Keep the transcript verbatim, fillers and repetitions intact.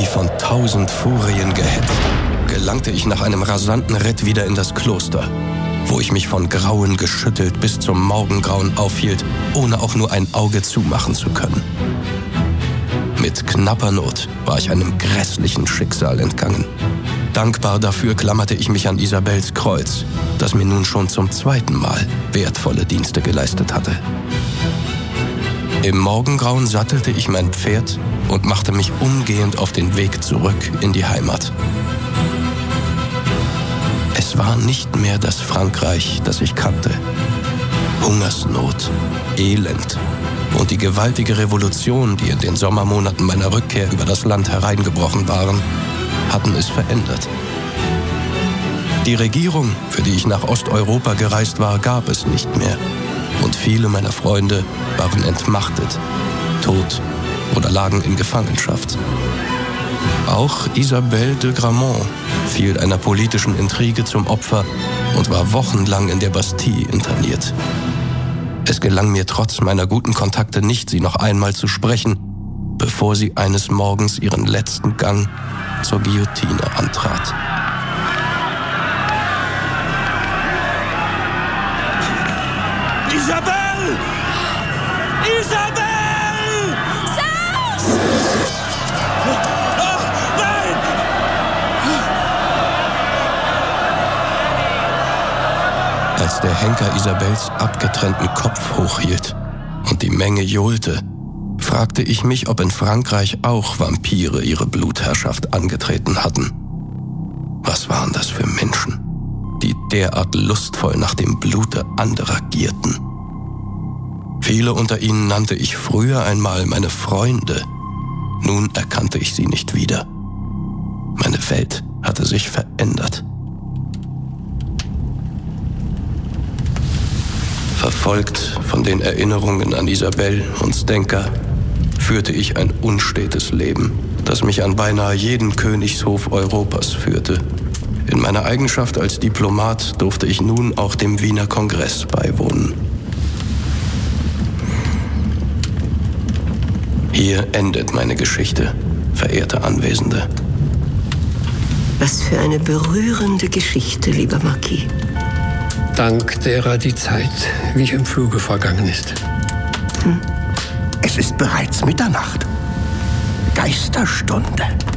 Wie von tausend Furien gehetzt, gelangte ich nach einem rasanten Ritt wieder in das Kloster, wo ich mich von Grauen geschüttelt bis zum Morgengrauen aufhielt, ohne auch nur ein Auge zumachen zu können. Mit knapper Not war ich einem grässlichen Schicksal entgangen. Dankbar dafür klammerte ich mich an Isabels Kreuz, das mir nun schon zum zweiten Mal wertvolle Dienste geleistet hatte. Im Morgengrauen sattelte ich mein Pferd und machte mich umgehend auf den Weg zurück in die Heimat. Es war nicht mehr das Frankreich, das ich kannte. Hungersnot, Elend und die gewaltige Revolution, die in den Sommermonaten meiner Rückkehr über das Land hereingebrochen waren, hatten es verändert. Die Regierung, für die ich nach Osteuropa gereist war, gab es nicht mehr. Und viele meiner Freunde waren entmachtet, tot oder lagen in Gefangenschaft. Auch Isabelle de Gramont fiel einer politischen Intrige zum Opfer und war wochenlang in der Bastille interniert. Es gelang mir trotz meiner guten Kontakte nicht, sie noch einmal zu sprechen, bevor sie eines Morgens ihren letzten Gang zur Guillotine antrat. Isabelle! Isabelle! Serge! Oh, nein! Als der Henker Isabels abgetrennten Kopf hochhielt und die Menge johlte, fragte ich mich, ob in Frankreich auch Vampire ihre Blutherrschaft angetreten hatten. Was waren das für Menschen, die derart lustvoll nach dem Blute anderer gierten? Viele unter ihnen nannte ich früher einmal meine Freunde. Nun erkannte ich sie nicht wieder. Meine Welt hatte sich verändert. Verfolgt von den Erinnerungen an Isabelle und Zdenka, führte ich ein unstetes Leben, das mich an beinahe jeden Königshof Europas führte. In meiner Eigenschaft als Diplomat durfte ich nun auch dem Wiener Kongress beiwohnen. Hier endet meine Geschichte, verehrte Anwesende. Was für eine berührende Geschichte, lieber Marquis. Dank derer die Zeit wie im Fluge vergangen ist. Hm. Es ist bereits Mitternacht. Geisterstunde.